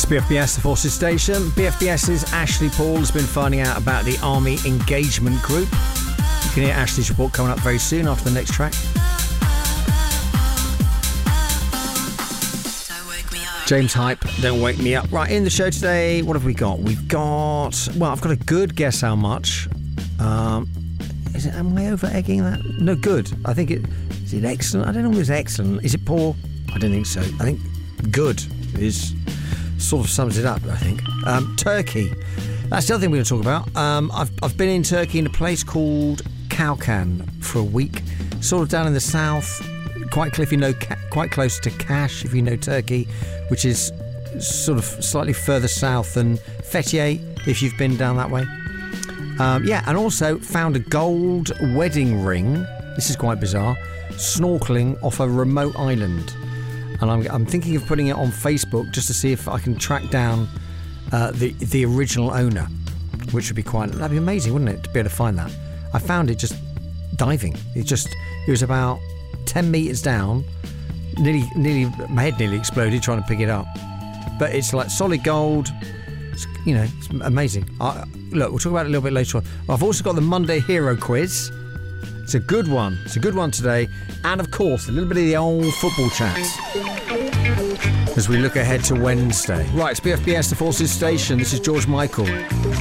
It's BFBS, the Forces Station. BFBS's Ashley Paul has been finding out about the Army Engagement Group. You can hear Ashley's report coming up very soon after the next track. James Hype, Don't Wake Me Up. Right, in the show today, what have we got? I've got a good guess how much. Am I over-egging that? No, good. I think is it excellent? I don't know if it's excellent. Is it poor? I don't think so. I think good is sort of sums it up, I think. Turkey. That's the other thing we're going to talk about. I've been in Turkey in a place called Kalkan for a week, sort of down in the south, quite close to Kaş, if you know Turkey, which is sort of slightly further south than Fethiye, if you've been down that way. And also found a gold wedding ring. This is quite bizarre. Snorkeling off a remote island. And I'm thinking of putting it on Facebook just to see if I can track down the original owner, which would be that'd be amazing, wouldn't it, to be able to find that. I found it just diving. It was about 10 metres down. My head nearly exploded trying to pick it up. But it's like solid gold. It's amazing. Look, we'll talk about it a little bit later on. I've also got the Monday Hero Quiz. It's a good one. It's a good one today. And, of course, a little bit of the old football chat as we look ahead to Wednesday. Right, it's BFBS, the Forces Station. This is George Michael.